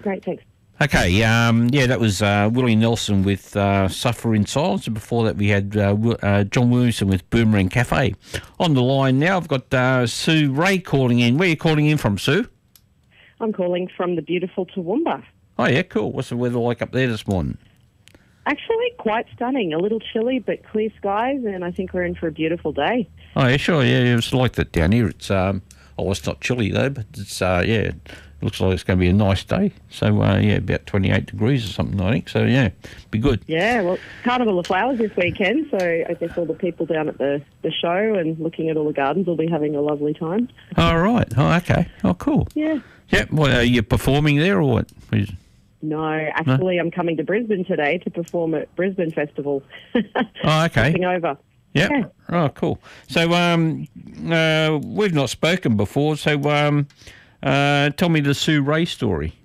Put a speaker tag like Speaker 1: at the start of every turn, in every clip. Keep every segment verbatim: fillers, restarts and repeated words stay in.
Speaker 1: Great, thanks.
Speaker 2: Okay, um, yeah, that was uh, Willie Nelson with uh, Suffer in Silence. And before that, we had uh, uh, John Williamson with Boomerang Cafe. On the line now, I've got uh, Sue Ray calling in. Where are you calling in from, Sue?
Speaker 1: I'm calling from the beautiful Toowoomba.
Speaker 2: Oh, yeah, cool. What's the weather like up there this morning?
Speaker 1: Actually, quite stunning. A little chilly, but clear skies, and I think we're in for a beautiful day.
Speaker 2: Oh, yeah, sure, yeah, it's like that down here. It's, um, oh, it's not chilly, though, but it's, uh, yeah, it looks like it's going to be a nice day. So, uh, yeah, about twenty-eight degrees or something, I think. So, yeah, be good.
Speaker 1: Yeah, well, Carnival of Flowers this weekend, so I guess all the people down at the, the show and looking at all the gardens will be having a lovely time.
Speaker 2: Oh, right. Oh, okay. Oh, cool.
Speaker 1: Yeah.
Speaker 2: Yeah, what, are you performing there or what?
Speaker 1: No, actually, no? I'm coming to Brisbane today to perform at Brisbane Festival.
Speaker 2: Oh, okay.
Speaker 1: Coming over.
Speaker 2: Yep.
Speaker 1: Yeah.
Speaker 2: Oh, cool. So, um, uh, we've not spoken before, so um, uh, tell me the Sue Ray story.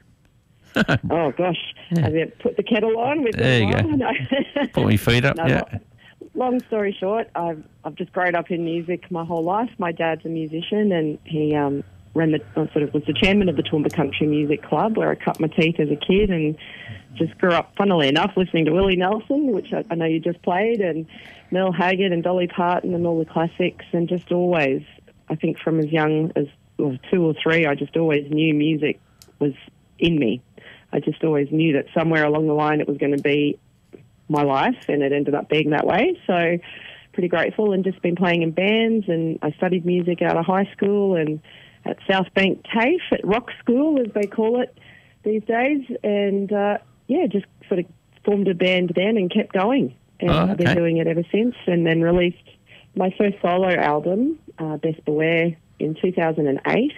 Speaker 1: Oh, gosh. Yeah. Have you put the kettle on? With
Speaker 2: there
Speaker 1: the
Speaker 2: you go.
Speaker 1: No.
Speaker 2: Put my feet up,
Speaker 1: no,
Speaker 2: yeah.
Speaker 1: Long story short, I've, I've just grown up in music my whole life. My dad's a musician, and he... Um, ran the, sort of was the chairman of the Toowoomba Country Music Club, where I cut my teeth as a kid and just grew up, funnily enough, listening to Willie Nelson, which I, I know you just played, and Mel Haggard and Dolly Parton and all the classics, and just always, I think from as young as well, two or three, I just always knew music was in me. I just always knew that somewhere along the line it was going to be my life, and it ended up being that way. So pretty grateful, and just been playing in bands, and I studied music out of high school and at South Bank TAFE, at Rock School, as they call it these days. And, uh, yeah, just sort of formed a band then and kept going. And
Speaker 2: oh, okay.
Speaker 1: I've been doing it ever since. And then released my first solo album, uh, Best Beware, in two thousand eight.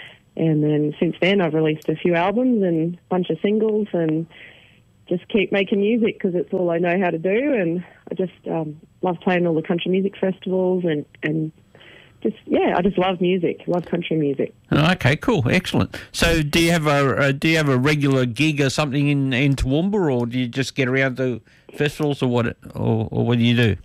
Speaker 1: And then since then I've released a few albums and a bunch of singles and just keep making music because it's all I know how to do. And I just um, love playing all the country music festivals and... and Just yeah, I just love music. Love country music.
Speaker 2: Oh, okay, cool, excellent. So, do you have a, a do you have a regular gig or something in in Toowoomba, or do you just get around to festivals, or what, or, or what do you do?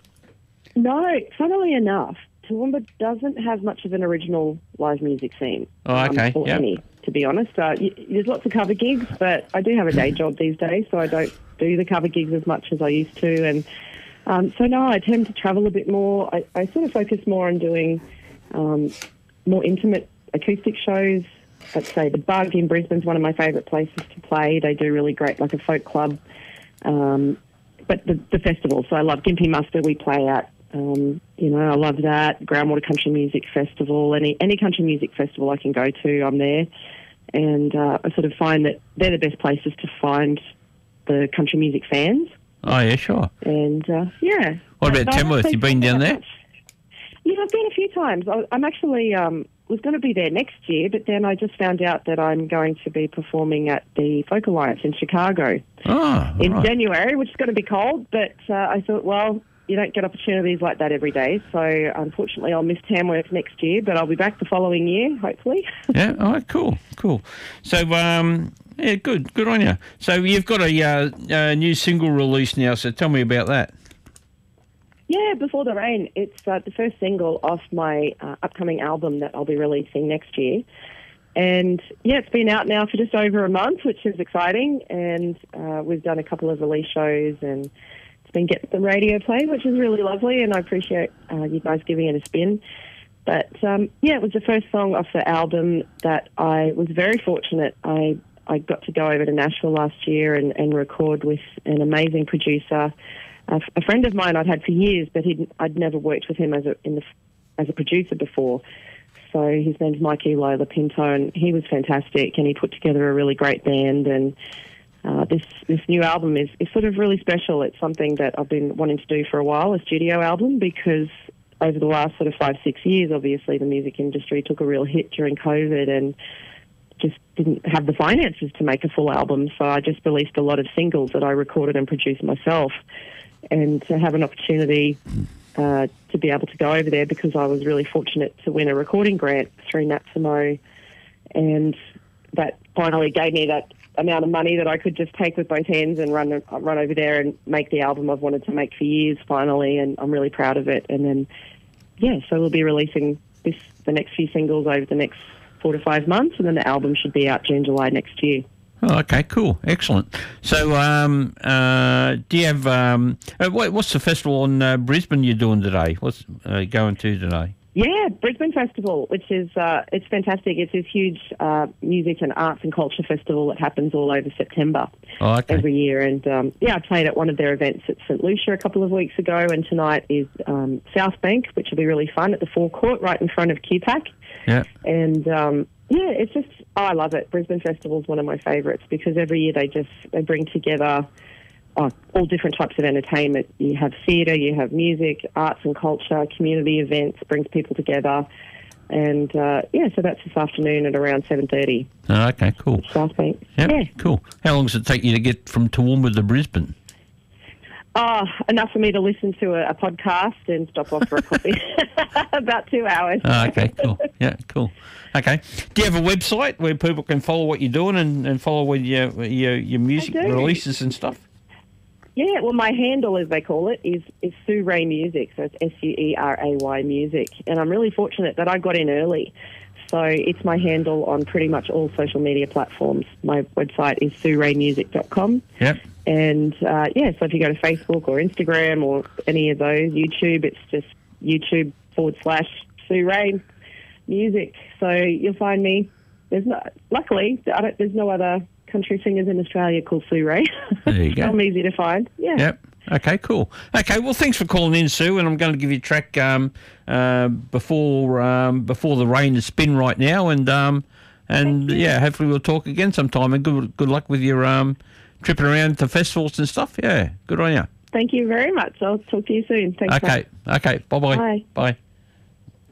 Speaker 1: No, funnily enough, Toowoomba doesn't have much of an original live music scene.
Speaker 2: Oh, okay,
Speaker 1: um, or
Speaker 2: yep.
Speaker 1: any, to be honest. Uh, y- there's lots of cover gigs, but I do have a day job these days, so I don't do the cover gigs as much as I used to, and um, so no, I tend to travel a bit more. I, I sort of focus more on doing. Um, more intimate acoustic shows. Let's say the Bug in Brisbane's one of my favourite places to play. They do really great, like a folk club. Um, but the, the festival, so I love Gympie Muster we play at. Um, you know, I love that. Groundwater Country Music Festival. Any any country music festival I can go to, I'm there. And uh, I sort of find that they're the best places to find the country music fans.
Speaker 2: Oh, yeah, sure.
Speaker 1: And, uh, yeah.
Speaker 2: What about
Speaker 1: no,
Speaker 2: Tamworth? You been down there?
Speaker 1: Much. Yeah, I've been a few times. I, I'm actually um, was going to be there next year, but then I just found out that I'm going to be performing at the Folk Alliance in Chicago
Speaker 2: oh,
Speaker 1: in
Speaker 2: right.
Speaker 1: January, which is going to be cold. But uh, I thought, well, you don't get opportunities like that every day. So unfortunately, I'll miss Tamworth next year, but I'll be back the following year, hopefully.
Speaker 2: Yeah. Oh, cool, cool. So, um, yeah, good, good on you. So you've got a, uh, a new single release now. So tell me about that.
Speaker 1: Yeah, Before the Rain. It's uh, the first single off my uh, upcoming album that I'll be releasing next year. And, yeah, it's been out now for just over a month, which is exciting. And uh, we've done a couple of release shows and it's been getting some radio play, which is really lovely. And I appreciate uh, you guys giving it a spin. But, um, yeah, it was the first song off the album that I was very fortunate. I, I got to go over to Nashville last year and, and record with an amazing producer, Uh, a friend of mine I'd had for years, but he'd, I'd never worked with him as a in the, as a producer before. So his name's Mikey Lola Pinto, and he was fantastic, and he put together a really great band. And uh, this this new album is, is sort of really special. It's something that I've been wanting to do for a while, a studio album, because over the last sort of five, six years, obviously the music industry took a real hit during COVID and just didn't have the finances to make a full album. So I just released a lot of singles that I recorded and produced myself. And to have an opportunity uh, to be able to go over there, because I was really fortunate to win a recording grant through NAPSIMO, and that finally gave me that amount of money that I could just take with both hands and run run over there and make the album I've wanted to make for years finally, and I'm really proud of it. And then, yeah, so we'll be releasing this the next few singles over the next four to five months, and then the album should be out June, July next year.
Speaker 2: Oh, okay, cool, excellent. So, um, uh, do you have um, uh, what, what's the festival in uh, Brisbane you're doing today? What's uh, going to today?
Speaker 1: Yeah, Brisbane Festival, which is uh, it's fantastic. It's this huge uh, music and arts and culture festival that happens all over September
Speaker 2: Oh, okay.
Speaker 1: every year. And um, yeah, I played at one of their events at St Lucia a couple of weeks ago, and tonight is um, South Bank, which will be really fun at the forecourt right in front of Q PAC.
Speaker 2: Yeah.
Speaker 1: And um, yeah, it's just oh, I love it. Brisbane Festival is one of my favourites because every year they just they bring together Oh, all different types of entertainment. You have theatre, you have music, arts and culture, community events, brings people together. And, uh, yeah, so that's this afternoon at around seven thirty.
Speaker 2: Oh, okay, cool.
Speaker 1: South Bank.
Speaker 2: Yep,
Speaker 1: Yeah.
Speaker 2: cool. How long does it take you to get from Toowoomba to Brisbane?
Speaker 1: Oh, enough for me to listen to a, a podcast and stop off for a coffee. About two hours.
Speaker 2: Oh, okay, cool. Yeah, cool. Okay. Do you have a website where people can follow what you're doing and, and follow with your, your, your music
Speaker 1: I do.
Speaker 2: releases and stuff?
Speaker 1: Yeah, well, my handle, as they call it, is, is Sue Ray Music. So it's S U E R A Y Music. And I'm really fortunate that I got in early. So it's my handle on pretty much all social media platforms. My website is sue ray music dot com.
Speaker 2: Yep.
Speaker 1: And, uh, yeah, so if you go to Facebook or Instagram or any of those, YouTube, it's just YouTube forward slash Sue Ray Music. So you'll find me. There's no, luckily, I don't, there's no other country singers in Australia called Sue Ray.
Speaker 2: There you go.
Speaker 1: I'm easy to find. Yeah.
Speaker 2: Yep. Okay, cool. Okay, well, thanks for calling in, Sue, and I'm going to give you a track um, uh, before um, before the rain is spin right now, and um, and yeah, hopefully we'll talk again sometime. And good good luck with your um, tripping around to festivals and stuff. Yeah, good on you.
Speaker 1: Thank you very much. I'll talk to you soon. Thanks.
Speaker 2: Okay,
Speaker 1: Matt.
Speaker 2: okay. Bye-bye.
Speaker 1: Bye.
Speaker 2: Bye.